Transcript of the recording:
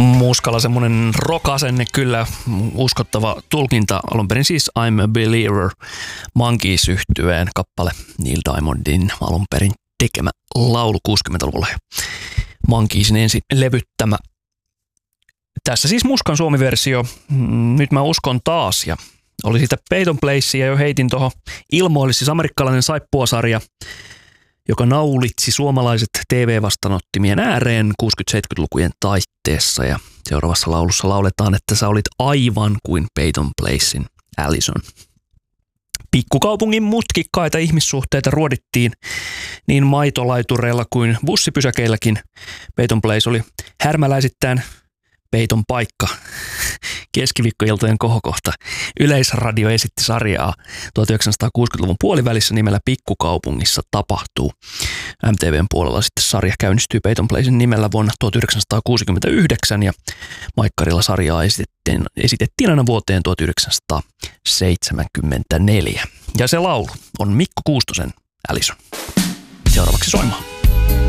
Muskalla semmoinen rock-asenne, kyllä uskottava tulkinta. Alun perin siis I'm a Believer Monkees-yhtyeen kappale, Neil Diamondin alun perin tekemä laulu 60-luvulla ja Monkeesin ensin levyttämä. Tässä siis Muskan suomi-versio, Nyt mä uskon taas, ja oli siitä Peyton Placea jo heitin tuohon Ilmoille, siis amerikkalainen saippuasarja, joka naulitsi suomalaiset TV-vastaanottimien ääreen 60-70-lukujen taitteessa, ja seuraavassa laulussa lauletaan, että sä olit aivan kuin Peyton Placein Allison. Pikkukaupungin mutkikkaita ihmissuhteita ruodittiin niin maitolaitureilla kuin bussipysäkeilläkin. Peyton Place oli härmäläisittäin Peyton paikka. Keskiviikkoiltojen kohokohta. Yleisradio esitti sarjaa 1960-luvun puolivälissä nimellä Pikkukaupungissa tapahtuu. MTVn puolella sitten sarja käynnistyy Peyton Placen nimellä vuonna 1969 ja Maikkarilla sarjaa esitettiin aina vuoteen 1974. Ja se laulu on Mikko Kuustosen Allison. Seuraavaksi soimaan.